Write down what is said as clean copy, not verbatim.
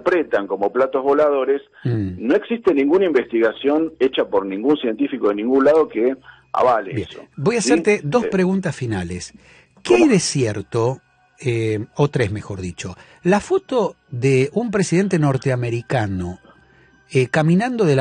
interpretan como platos voladores, no existe ninguna investigación hecha por ningún científico de ningún lado que avale Bien. eso. Voy a hacerte dos preguntas finales. ¿Qué hay de cierto, o tres mejor dicho, la foto de un presidente norteamericano caminando de la